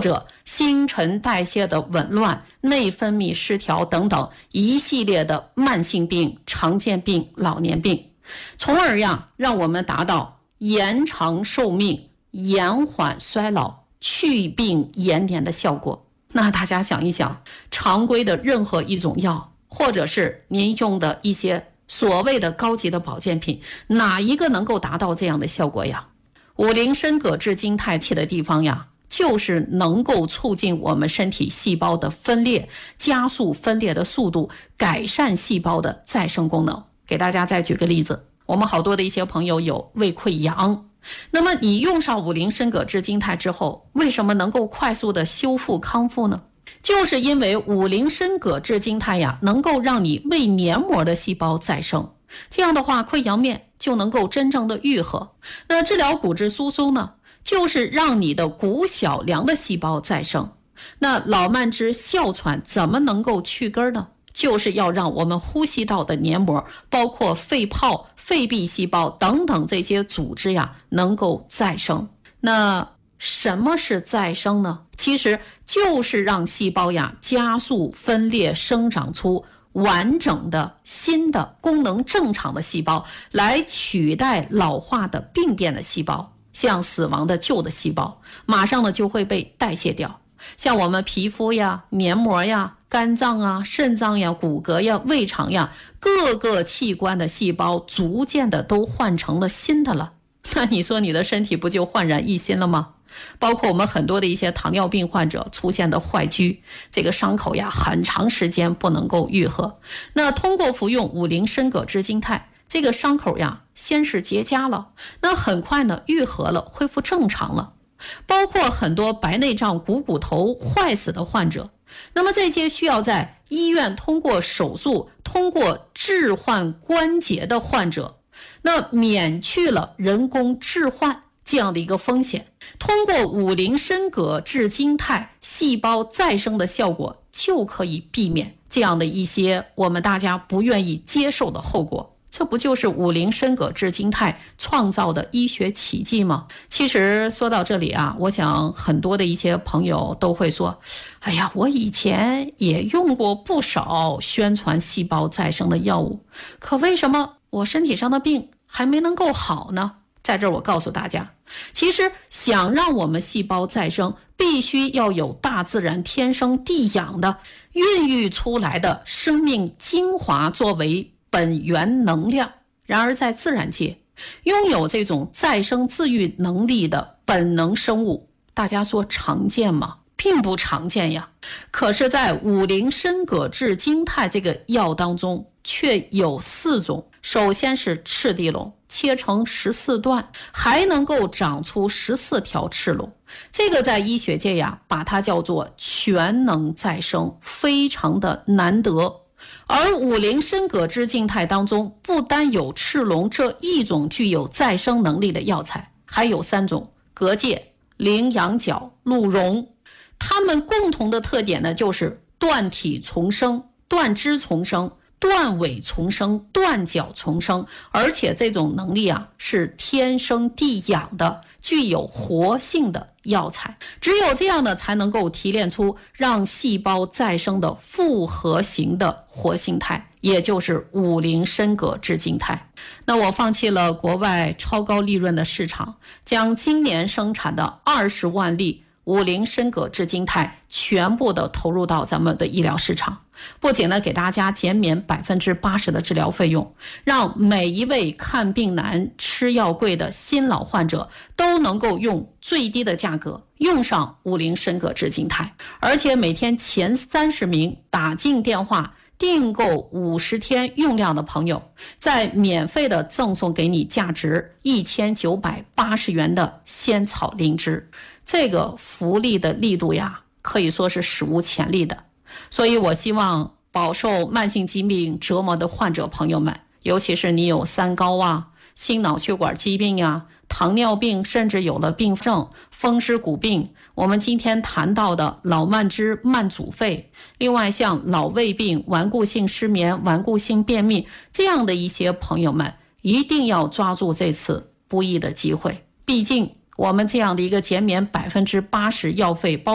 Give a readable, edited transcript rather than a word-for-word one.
者新陈代谢的紊乱、内分泌失调等等一系列的慢性病、常见病、老年病，从而让我们达到延长寿命、延缓衰老、去病延年的效果。那大家想一想，常规的任何一种药，或者是您用的一些所谓的高级的保健品，哪一个能够达到这样的效果呀？五苓参葛制金肽气的地方呀，就是能够促进我们身体细胞的分裂，加速分裂的速度，改善细胞的再生功能。给大家再举个例子，我们好多的一些朋友有胃溃疡，那么你用上五苓参葛制金肽之后，为什么能够快速的修复康复呢？就是因为五苓参葛制金肽呀，能够让你胃黏膜的细胞再生，这样的话溃疡面就能够真正的愈合。那治疗骨质疏松呢，就是让你的骨小梁的细胞再生。那老慢支、哮喘怎么能够去根呢？就是要让我们呼吸道的黏膜，包括肺泡、肺壁细胞等等这些组织呀，能够再生。那什么是再生呢？其实就是让细胞呀加速分裂，生长出完整的新的功能正常的细胞，来取代老化的病变的细胞，像死亡的旧的细胞马上呢就会被代谢掉。像我们皮肤呀、黏膜呀、肝脏啊、肾脏呀、骨骼呀、胃肠呀，各个器官的细胞逐渐的都换成了新的了，那你说你的身体不就焕然一新了吗？包括我们很多的一些糖尿病患者出现的坏疽，这个伤口呀很长时间不能够愈合，那通过服用五苓参葛制金肽，这个伤口呀先是结痂了，那很快呢愈合了，恢复正常了。包括很多白内障、骨头坏死的患者，那么这些需要在医院通过手术、通过置换关节的患者，那免去了人工置换这样的一个风险，通过五苓参葛制金肽细胞再生的效果，就可以避免这样的一些我们大家不愿意接受的后果。这不就是五苓参葛制金肽创造的医学奇迹吗？其实说到这里啊，我想很多的一些朋友都会说，哎呀，我以前也用过不少宣传细胞再生的药物，可为什么我身体上的病还没能够好呢？在这儿我告诉大家，其实想让我们细胞再生，必须要有大自然天生地养的孕育出来的生命精华作为本源能量。然而在自然界，拥有这种再生自愈能力的本能生物，大家说常见吗？并不常见呀。可是在五苓参葛制金肽这个药当中却有4种。首先是赤地龙，切成14段，还能够长出14条赤龙，这个在医学界呀把它叫做全能再生，非常的难得。而五苓参葛制金肽当中不单有赤龙这一种具有再生能力的药材，还有3种，蛤蚧、羚羊角、鹿茸。它们共同的特点呢，就是断体重生、断肢重生、断尾重生、断角重生，而且这种能力啊是天生地养的，具有活性的药材。只有这样的才能够提炼出让细胞再生的复合型的活性肽，也就是五苓参葛制金肽。那我放弃了国外超高利润的市场，将今年生产的20万粒五苓参葛制金肽全部的投入到咱们的医疗市场，不仅呢给大家减免80%的治疗费用，让每一位看病难、吃药贵的新老患者都能够用最低的价格用上五苓参葛制金肽，而且每天前30名打进电话订购50天用量的朋友，再免费的赠送给你价值1980元的仙草灵芝。这个福利的力度呀，可以说是史无前例的。所以我希望饱受慢性疾病折磨的患者朋友们，尤其是你有三高啊、心脑血管疾病啊、糖尿病，甚至有了并发症、风湿骨病，我们今天谈到的老慢支、慢阻肺，另外像老胃病、顽固性失眠、顽固性便秘这样的一些朋友们，一定要抓住这次不易的机会。毕竟我们这样的一个减免80%药费包